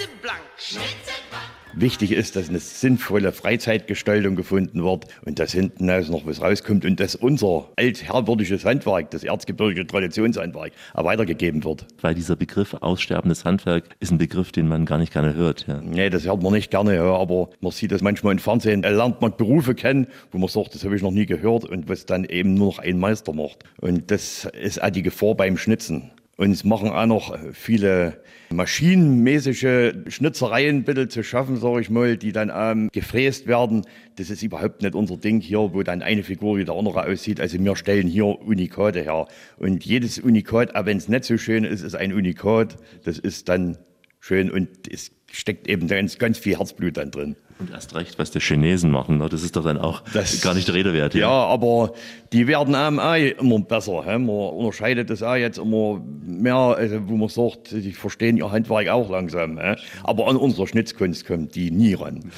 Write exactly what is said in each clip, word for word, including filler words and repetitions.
Wichtig ist, dass eine sinnvolle Freizeitgestaltung gefunden wird und dass hinten also noch was rauskommt und dass unser altherrwürdiges Handwerk, das erzgebirgische Traditionshandwerk, auch weitergegeben wird. Weil dieser Begriff aussterbendes Handwerk ist ein Begriff, den man gar nicht gerne hört. Ja. Nee, das hört man nicht gerne, ja, aber man sieht das manchmal im Fernsehen. Da lernt man Berufe kennen, wo man sagt, das habe ich noch nie gehört und was dann eben nur noch ein Meister macht. Und das ist auch die Gefahr beim Schnitzen. Und es machen auch noch viele maschinenmäßige Schnitzereien ein bisschen zu schaffen, sage ich mal, die dann ähm, gefräst werden. Das ist überhaupt nicht unser Ding hier, wo dann eine Figur wie der andere aussieht. Also wir stellen hier Unikate her. Und jedes Unikat, auch wenn es nicht so schön ist, ist ein Unikat. Das ist dann schön und es steckt eben ganz, ganz viel Herzblut dann drin. Und erst recht, was die Chinesen machen, das ist doch dann auch das, gar nicht der Rede wert. Ja, ja, aber die werden auch immer besser. Man unterscheidet das auch jetzt immer mehr, also wo man sagt, die verstehen ihr Handwerk auch langsam. Aber an unserer Schnitzkunst kommt die nie ran.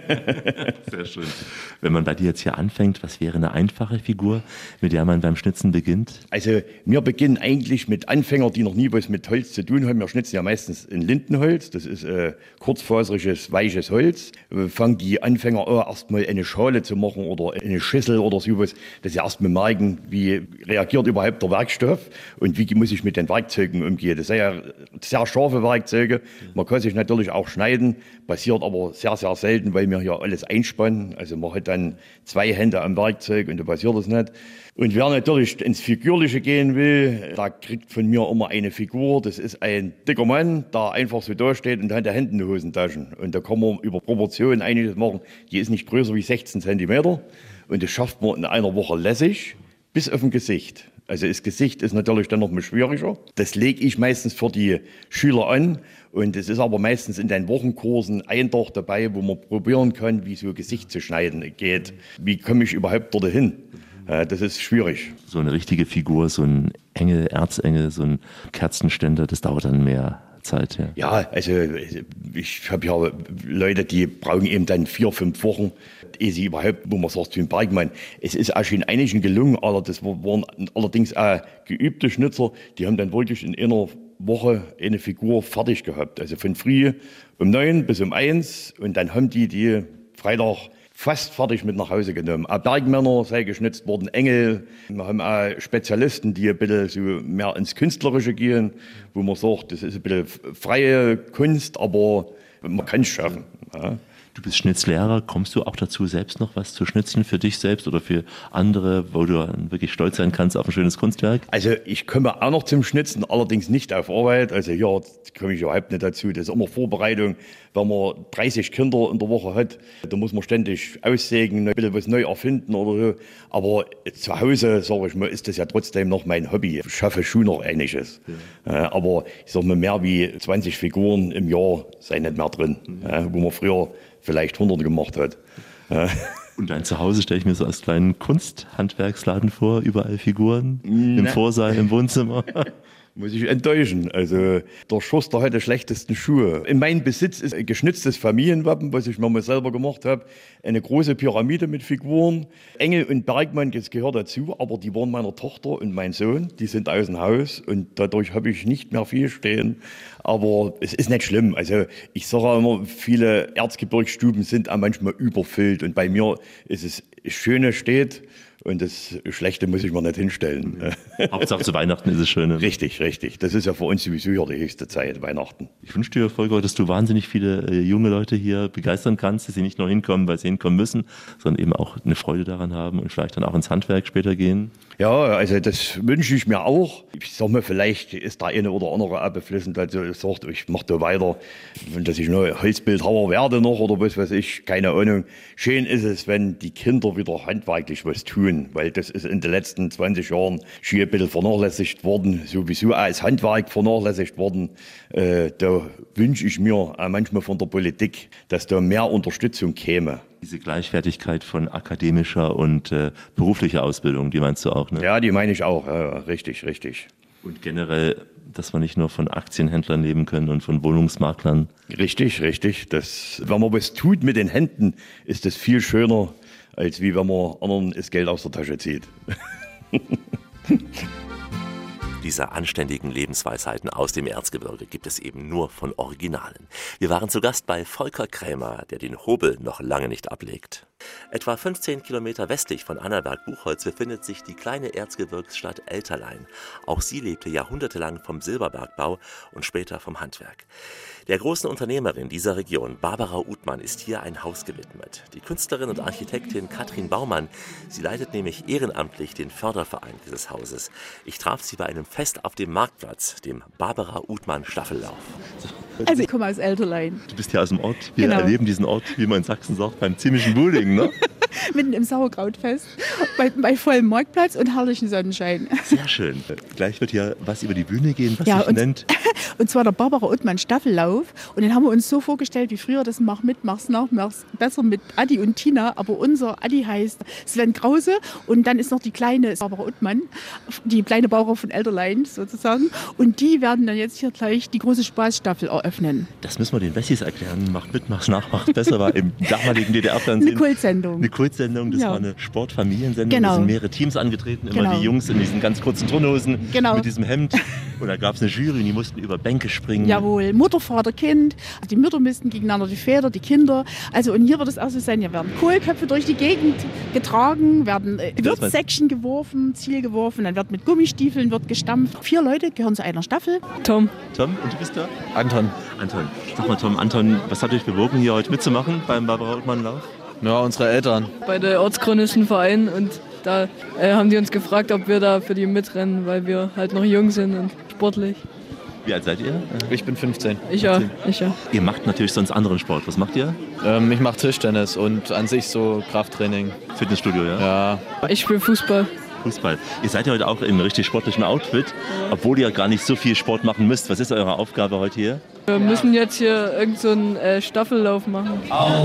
Sehr schön. Wenn man bei dir jetzt hier anfängt, was wäre eine einfache Figur, mit der man beim Schnitzen beginnt? Also wir beginnen eigentlich mit Anfängern, die noch nie was mit Holz zu tun haben. Wir schnitzen ja meistens in Lindenholz. Das ist äh, kurzfaseriges, weiches Holz. Fangen die Anfänger an, erstmal eine Schale zu machen oder eine Schüssel oder sowas, dass sie erstmal merken, wie reagiert überhaupt der Werkstoff und wie muss ich mit den Werkzeugen umgehen. Das sind ja sehr scharfe Werkzeuge. Man kann sich natürlich auch schneiden, passiert aber sehr, sehr selten, weil wir hier alles einspannen. Also man hat dann zwei Hände am Werkzeug und da passiert das nicht. Und wer natürlich ins Figürliche gehen will, der kriegt von mir immer eine Figur. Das ist ein dicker Mann, der einfach so dasteht und hat die Hände in den Hosentaschen. Und da kann man über Proportionen einiges machen. Die ist nicht größer wie sechzehn Zentimeter. Und das schafft man in einer Woche lässig bis auf ein Gesicht. Also das Gesicht ist natürlich dann noch mal schwieriger. Das lege ich meistens für die Schüler an. Und es ist aber meistens in den Wochenkursen ein Tag dabei, wo man probieren kann, wie so ein Gesicht zu schneiden geht. Wie komme ich überhaupt dorthin? Das ist schwierig. So eine richtige Figur, so ein Engel, Erzengel, so ein Kerzenständer, das dauert dann mehr Zeit. Ja, ja, also ich habe ja Leute, die brauchen eben dann vier, fünf Wochen, ehe sie überhaupt, wo man sagt, wie ein Bergmann. Es ist auch schon einigen gelungen, aber das waren allerdings auch geübte Schnitzer, die haben dann wirklich in einer Woche eine Figur fertig gehabt. Also von früh um neun bis um eins und dann haben die die Freitag fast fertig mit nach Hause genommen. Auch Bergmänner sei geschnitzt worden, Engel. Wir haben auch Spezialisten, die ein bisschen so mehr ins Künstlerische gehen, wo man sagt, das ist ein bisschen freie Kunst, aber man kann es schaffen. Ja. Du bist Schnitzlehrer, kommst du auch dazu, selbst noch was zu schnitzen für dich selbst oder für andere, wo du wirklich stolz sein kannst auf ein schönes Kunstwerk? Also ich komme auch noch zum Schnitzen, allerdings nicht auf Arbeit. Also hier komme ich überhaupt nicht dazu. Das ist immer Vorbereitung. Wenn man dreißig Kinder in der Woche hat, da muss man ständig aussägen, ein bisschen was neu erfinden oder so. Aber zu Hause, sage ich mal, ist das ja trotzdem noch mein Hobby. Ich schaffe schon noch einiges. Ja. Aber ich sage mal, mehr wie zwanzig Figuren im Jahr seien nicht mehr drin, mhm. ja, wo man früher vielleicht hundert gemacht hat. Ja. Und dein Zuhause stelle ich mir so als kleinen Kunsthandwerksladen vor, überall Figuren, ne. Im Vorsaal, im Wohnzimmer. Muss ich enttäuschen. Also der Schuster hat die schlechtesten Schuhe. In meinem Besitz ist ein geschnitztes Familienwappen, was ich mir mal selber gemacht habe. Eine große Pyramide mit Figuren. Engel und Bergmann, das gehört dazu, aber die waren meiner Tochter und mein Sohn. Die sind aus dem Haus und dadurch habe ich nicht mehr viel stehen. Aber es ist nicht schlimm. Also ich sage immer, viele Erzgebirgsstuben sind auch manchmal überfüllt und bei mir ist es Schöne steht. Und das Schlechte muss ich mir nicht hinstellen. Hauptsache zu Weihnachten ist es schön. Ne? Richtig, richtig. Das ist ja für uns sowieso hier die höchste Zeit, Weihnachten. Ich wünsche dir, Volker, dass du wahnsinnig viele äh, junge Leute hier begeistern kannst, dass sie nicht nur hinkommen, weil sie hinkommen müssen, sondern eben auch eine Freude daran haben und vielleicht dann auch ins Handwerk später gehen. Ja, also das wünsche ich mir auch. Ich sag mal, vielleicht ist der eine oder andere abbeflissen, dass er sagt, ich mache da weiter, dass ich nur Holzbildhauer werde noch oder was weiß ich, keine Ahnung. Schön ist es, wenn die Kinder wieder handwerklich was tun, weil das ist in den letzten zwanzig Jahren schon ein bisschen vernachlässigt worden, sowieso als Handwerk vernachlässigt worden. Äh, da wünsche ich mir auch manchmal von der Politik, dass da mehr Unterstützung käme. Diese Gleichwertigkeit von akademischer und äh, beruflicher Ausbildung, die meinst du auch, ne? Ja, die meine ich auch, ja, richtig, richtig. Und generell, dass wir nicht nur von Aktienhändlern leben können und von Wohnungsmaklern. Richtig, richtig. Das, wenn man was tut mit den Händen, ist das viel schöner, als wie wenn man anderen das Geld aus der Tasche zieht. Diese anständigen Lebensweisheiten aus dem Erzgebirge gibt es eben nur von Originalen. Wir waren zu Gast bei Volker Krämer, der den Hobel noch lange nicht ablegt. Etwa fünfzehn Kilometer westlich von Annaberg-Buchholz befindet sich die kleine Erzgebirgsstadt Elterlein. Auch sie lebte jahrhundertelang vom Silberbergbau und später vom Handwerk. Der großen Unternehmerin dieser Region, Barbara Uthmann, ist hier ein Haus gewidmet. Die Künstlerin und Architektin Katrin Baumann, sie leitet nämlich ehrenamtlich den Förderverein dieses Hauses. Ich traf sie bei einem Fest auf dem Marktplatz, dem Barbara Uthmann Staffellauf. Also ich komme aus Elterlein. Du bist hier aus dem Ort. Wir Genau. erleben diesen Ort, wie man in Sachsen sagt, beim ziemlichen Buhling, ne? Mitten im Sauerkrautfest, bei, bei vollem Marktplatz und herrlichen Sonnenschein. Sehr schön. Gleich wird hier was über die Bühne gehen, was Ja, sich und- nennt. Und zwar der Barbara Uthmann Staffellauf. Und den haben wir uns so vorgestellt wie früher, das Mach mit, mach's nach, mach's besser mit Adi und Tina. Aber unser Adi heißt Sven Krause und dann ist noch die kleine Barbara Uthmann, die kleine Barbara von Elterlein sozusagen. Und die werden dann jetzt hier gleich die große Spaßstaffel eröffnen. Das müssen wir den Wessis erklären. Macht mit, macht's nach, macht besser. War im damaligen D D Eine R-Fernsehen. Kultsendung. Eine Kultsendung, das Ja. war eine Sportfamiliensendung. Genau. Da sind mehrere Teams angetreten, immer Genau. die Jungs in diesen ganz kurzen Turnhosen Genau. mit diesem Hemd. Und da gab es eine Jury, die mussten über Bänke springen. Jawohl, Mutter, Vater, Kind. Die Mütter müssten gegeneinander, die Väter, die Kinder. Also und hier wird es auch so sein, hier werden Kohlköpfe durch die Gegend getragen, werden äh, Das Würzsäckchen geworfen, Ziel geworfen, dann wird mit Gummistiefeln wird gestampft. Vier Leute gehören zu einer Staffel. Tom. Tom, und du bist da? Anton. Anton. Sag mal, Tom, Anton, was hat dich bewogen, hier heute mitzumachen beim Barbara Uthmann-Lauf? Ja, unsere Eltern. Bei der Ortschronischen Verein und da äh, haben die uns gefragt, ob wir da für die mitrennen, weil wir halt noch jung sind und sportlich. Wie alt seid ihr? Ich bin fünfzehn. Ich ja, ich ja. Ihr macht natürlich sonst anderen Sport. Was macht ihr? Ähm, ich mache Tischtennis und an sich so Krafttraining. Fitnessstudio, ja? Ja, Ich spiele Fußball. Fußball. Ihr seid ja heute auch in richtig sportlichem Outfit, obwohl ihr gar nicht so viel Sport machen müsst. Was ist eure Aufgabe heute hier? Wir müssen jetzt hier irgend so einen äh, Staffellauf machen.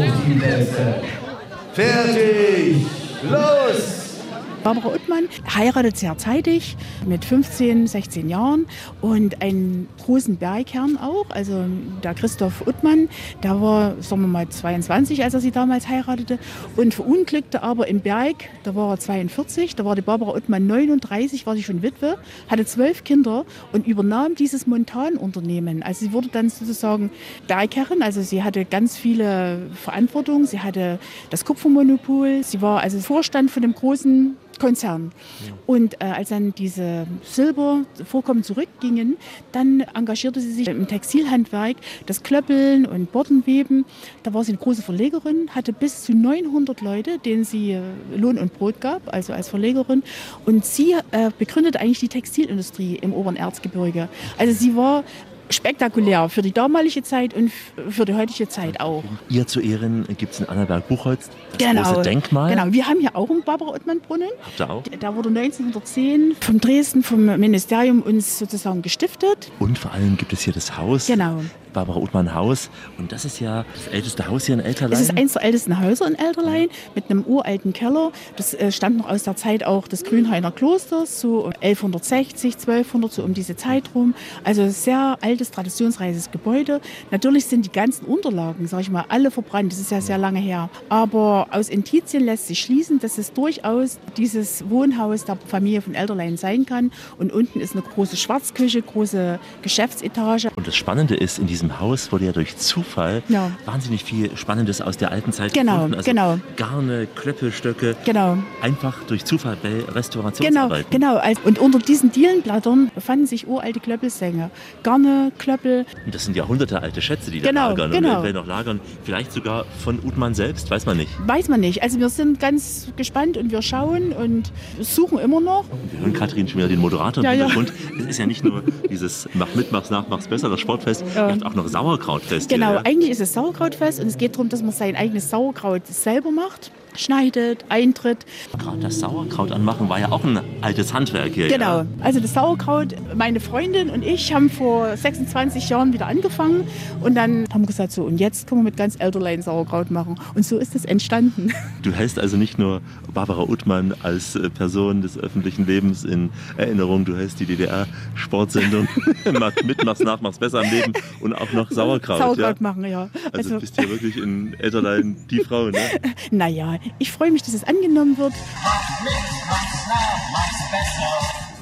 Fertig! Los! Barbara Uthmann heiratet sehr zeitig, mit fünfzehn, sechzehn Jahren und einen großen Bergherrn auch, also der Christoph Uthmann, der war, sagen wir mal, zweiundzwanzig, als er sie damals heiratete und verunglückte aber im Berg, da war er zweiundvierzig, da war die Barbara Uthmann neununddreißig, war sie schon Witwe, hatte zwölf Kinder und übernahm dieses Montanunternehmen. Also sie wurde dann sozusagen Bergherrin, also sie hatte ganz viele Verantwortung, sie hatte das Kupfermonopol, sie war also Vorstand von dem großen Konzern. Und äh, als dann diese Silbervorkommen zurückgingen, dann engagierte sie sich im Textilhandwerk, das Klöppeln und Bordenweben. Da war sie eine große Verlegerin, hatte bis zu neunhundert Leute, denen sie äh, Lohn und Brot gab, also als Verlegerin. Und sie äh, begründete eigentlich die Textilindustrie im oberen Erzgebirge. Also sie war spektakulär für die damalige Zeit und f- für die heutige Zeit auch. Ihr zu Ehren gibt es in Annaberg-Buchholz das Genau. große Denkmal. Genau, wir haben hier auch einen Barbara-Uthmann-Brunnen. Habt ihr auch? Der wurde neunzehnhundertzehn vom Dresden, vom Ministerium uns sozusagen gestiftet. Und vor allem gibt es hier das Haus, Genau. Barbara Uthmann Haus. Und das ist ja das älteste Haus hier in Elterlein. Es ist eines der ältesten Häuser in Elterlein mit einem uralten Keller. Das äh, stammt noch aus der Zeit auch des Grünhainer Klosters, so um elfhundertsechzig, zwölfhundert, so um diese Zeit rum. Also sehr altes, traditionsreiches Gebäude. Natürlich sind die ganzen Unterlagen, sage ich mal, alle verbrannt. Das ist ja sehr lange her. Aber aus Indizien lässt sich schließen, dass es durchaus dieses Wohnhaus der Familie von Elterlein sein kann. Und unten ist eine große Schwarzküche, große Geschäftsetage. Und das Spannende ist, in diesem Haus wurde ja durch Zufall Ja. wahnsinnig viel Spannendes aus der alten Zeit Genau, gefunden. Also genau. Garne, Klöppelstöcke, Genau. einfach durch Zufall bei Genau, Restaurationsarbeiten. genau. Als- Und unter diesen Dielenblättern befanden sich uralte Klöppelsänge. Garne, Klöppel. Und das sind jahrhundertealte Schätze, die da Genau, lagern und genau. eventuell noch lagern. Vielleicht sogar von Uthmann selbst, weiß man nicht. Weiß man nicht. Also wir sind ganz gespannt und wir schauen und suchen immer noch. Wir hören Katrin schon wieder den Moderator im Ja, ja. Hintergrund. Es ist ja nicht nur dieses Mach mit, mach's nach, mach's besser, das Sportfest. Ja. Ihr habt auch noch Sauerkrautfest Genau, hier. Ja? eigentlich ist es Sauerkrautfest und es geht darum, dass man sein eigenes Sauerkraut selber macht. Schneidet, eintritt. Gerade das Sauerkraut anmachen war ja auch ein altes Handwerk hier. Genau. Ja? Also das Sauerkraut, meine Freundin und ich haben vor sechsundzwanzig Jahren wieder angefangen und dann haben wir gesagt, so und jetzt können wir mit ganz Elterlein Sauerkraut machen. Und so ist es entstanden. Du hältst also nicht nur Barbara Uthmann als äh, Person des öffentlichen Lebens in Erinnerung, du hältst die D D R-Sportsendung Mach mit, mach's nach, mach's besser am Leben und auch noch Sauerkraut. Sauerkraut ja? machen, ja. Also, bist ja wirklich in Elterlein die Frau, ne? Naja, ich freue mich, dass es angenommen wird.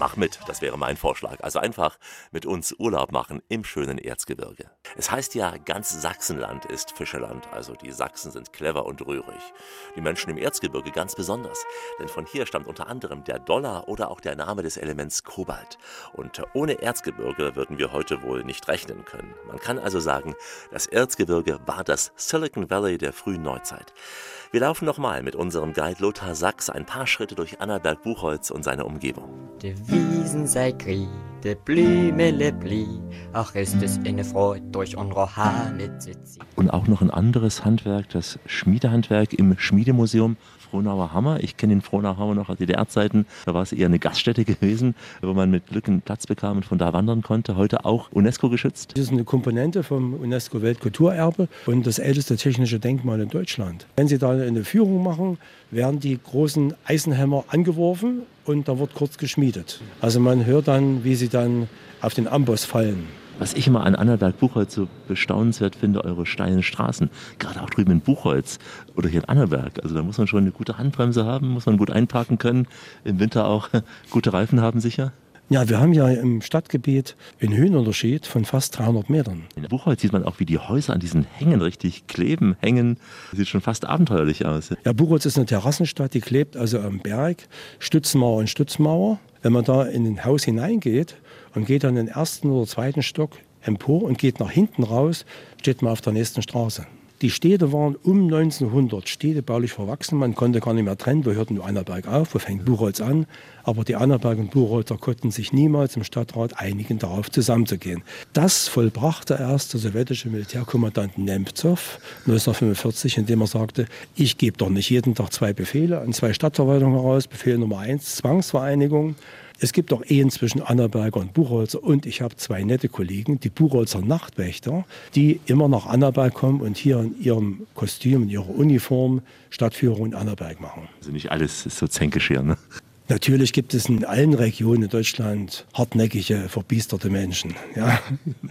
Mach mit, das wäre mein Vorschlag. Also einfach mit uns Urlaub machen im schönen Erzgebirge. Es heißt ja, ganz Sachsenland ist Fischeland. Also die Sachsen sind clever und rührig. Die Menschen im Erzgebirge ganz besonders. Denn von hier stammt unter anderem der Dollar oder auch der Name des Elements Kobalt. Und ohne Erzgebirge würden wir heute wohl nicht rechnen können. Man kann also sagen, das Erzgebirge war das Silicon Valley der frühen Neuzeit. Wir laufen nochmal mit unserem Guide Lothar Sachs ein paar Schritte durch Annaberg-Buchholz und seine Umgebung. De Wiesen sei gris, de Blümele blie, ach ist es eine Freude durch unsere Halle zu ziehen. Und auch noch ein anderes Handwerk, das Schmiedehandwerk im Schmiedemuseum Frohnauer Hammer. Ich kenne den Frohnauer Hammer noch aus D D R-Zeiten. Da war es eher eine Gaststätte gewesen, wo man mit Glück einen Platz bekam und von da wandern konnte. Heute auch UNESCO geschützt. Das ist eine Komponente vom UNESCO-Weltkulturerbe und das älteste technische Denkmal in Deutschland. Wenn Sie da eine Führung machen, werden die großen Eisenhämmer angeworfen und da wird kurz geschmiedet. Also man hört dann, wie sie dann auf den Amboss fallen. Was ich immer an Annaberg-Buchholz so bestaunenswert finde, eure steilen Straßen. Gerade auch drüben in Buchholz oder hier in Annaberg. Also da muss man schon eine gute Handbremse haben, muss man gut einparken können. Im Winter auch gute Reifen haben sicher. Ja, wir haben ja im Stadtgebiet einen Höhenunterschied von fast dreihundert Metern. In Buchholz sieht man auch, wie die Häuser an diesen Hängen richtig kleben, hängen. Das sieht schon fast abenteuerlich aus. Ja, Buchholz ist eine Terrassenstadt, die klebt also am Berg, Stützmauer und Stützmauer. Wenn man da in ein Haus hineingeht und geht dann in den ersten oder zweiten Stock empor und geht nach hinten raus, steht man auf der nächsten Straße. Die Städte waren um neunzehnhundert städtebaulich verwachsen. Man konnte gar nicht mehr trennen, wo hört nur Annaberg auf, wo fängt Buchholz an. Aber die Annaberg und Buchholzer konnten sich niemals im Stadtrat einigen, darauf zusammenzugehen. Das vollbrachte erst der sowjetische Militärkommandant Nemzow neunzehnhundertfünfundvierzig, indem er sagte, ich gebe doch nicht jeden Tag zwei Befehle an zwei Stadtverwaltungen heraus. Befehl Nummer eins, Zwangsvereinigung. Es gibt auch Ehen zwischen Annaberger und Buchholzer und ich habe zwei nette Kollegen, die Buchholzer Nachtwächter, die immer nach Annaberg kommen und hier in ihrem Kostüm, in ihrer Uniform Stadtführung in Annaberg machen. Also nicht alles ist so zänkisch hier, ne? Natürlich gibt es in allen Regionen in Deutschland hartnäckige, verbiesterte Menschen. Ja.